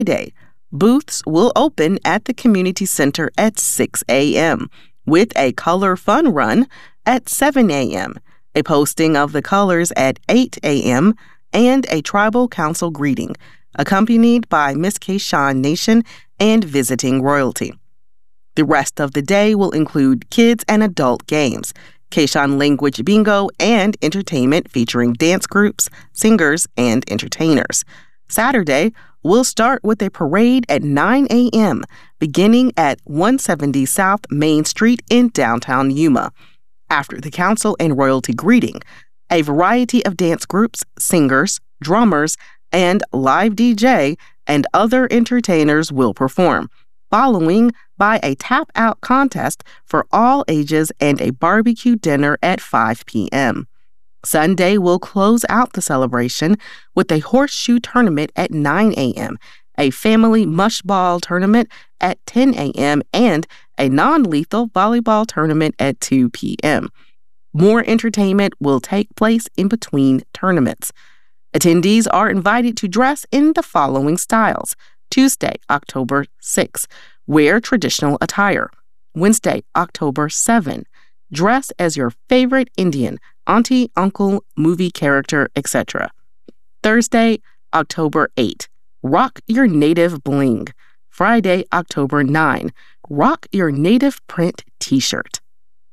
Friday, booths will open at the community center at 6 a.m., with a color fun run at 7 a.m., a posting of the colors at 8 a.m., and a tribal council greeting, accompanied by Miss Kayshawn Nation and visiting royalty. The rest of the day will include kids and adult games, Kayshawn language bingo, and entertainment featuring dance groups, singers, and entertainers. Saturday will start with a parade at 9 a.m., beginning at 170 South Main Street in downtown Yuma. After the council and royalty greeting, a variety of dance groups, singers, drummers, and live DJ and other entertainers will perform, following by a tap-out contest for all ages and a barbecue dinner at 5 p.m. Sunday will close out the celebration with a horseshoe tournament at 9 a.m., a family mushball tournament at 10 a.m., and a non-lethal volleyball tournament at 2 p.m. More entertainment will take place in between tournaments. Attendees are invited to dress in the following styles. Tuesday, October 6, wear traditional attire. Wednesday, October 7, dress as your favorite Indian, auntie, uncle, movie character, etc. Thursday, October 8, rock your native bling. Friday, October 9, rock your native print t-shirt.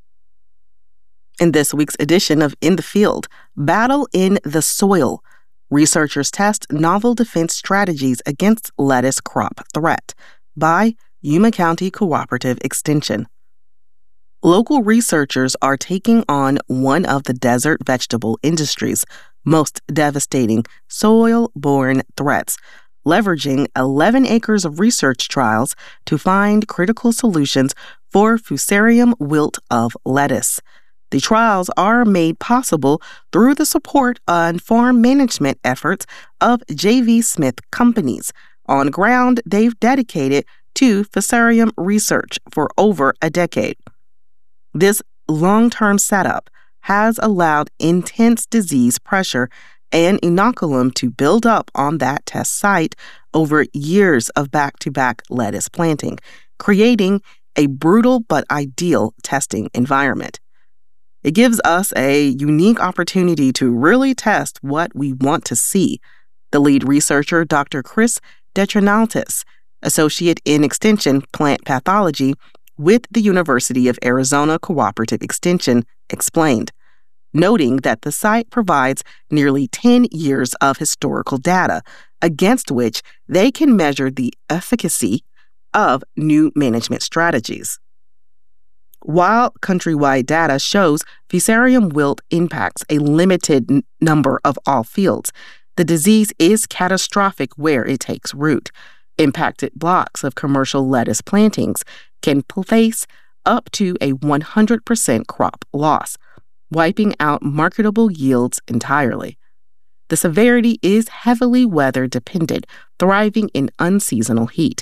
In this week's edition of In the Field, Battle in the Soil, researchers test novel defense strategies against lettuce crop threat by Yuma County Cooperative Extension. Local researchers are taking on one of the desert vegetable industry's most devastating soil-borne threats, leveraging 11 acres of research trials to find critical solutions for Fusarium wilt of lettuce. The trials are made possible through the support and farm management efforts of J.V. Smith companies on ground they've dedicated to Fusarium research for over a decade. This long-term setup has allowed intense disease pressure and inoculum to build up on that test site over years of back-to-back lettuce planting, creating a brutal but ideal testing environment. It gives us a unique opportunity to really test what we want to see, the lead researcher, Dr. Chris Detronatis, associate in Extension Plant Pathology with the University of Arizona Cooperative Extension, explained, noting that the site provides nearly 10 years of historical data against which they can measure the efficacy of new management strategies. While countrywide data shows Fusarium wilt impacts a limited number of all fields, the disease is catastrophic where it takes root. Impacted blocks of commercial lettuce plantings can face up to a 100% crop loss, wiping out marketable yields entirely. The severity is heavily weather-dependent, thriving in unseasonal heat.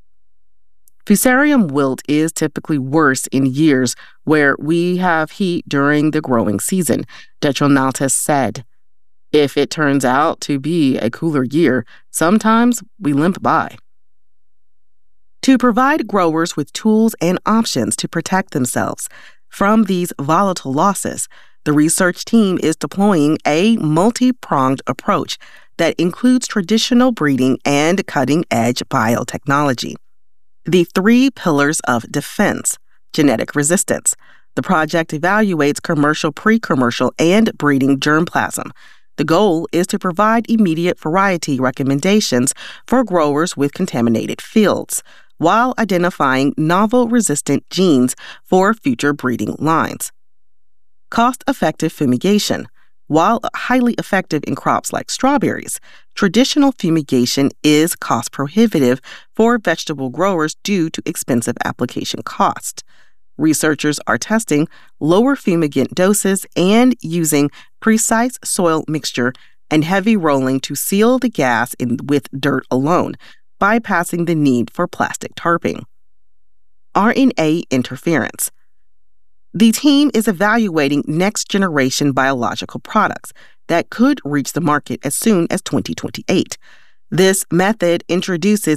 Fusarium wilt is typically worse in years where we have heat during the growing season, Detronatis said. If it turns out to be a cooler year, sometimes we limp by. To provide growers with tools and options to protect themselves from these volatile losses, the research team is deploying a multi-pronged approach that includes traditional breeding and cutting-edge biotechnology. The 3 pillars of defense: genetic resistance. The project evaluates commercial, pre-commercial, and breeding germplasm. The goal is to provide immediate variety recommendations for growers with contaminated fields, while identifying novel resistant genes for future breeding lines. Cost-effective fumigation. While highly effective in crops like strawberries, traditional fumigation is cost-prohibitive for vegetable growers due to expensive application costs. Researchers are testing lower fumigant doses and using precise soil mixture and heavy rolling to seal the gas with dirt alone, bypassing the need for plastic tarping. RNA interference. The team is evaluating next-generation biological products that could reach the market as soon as 2028. This method introduces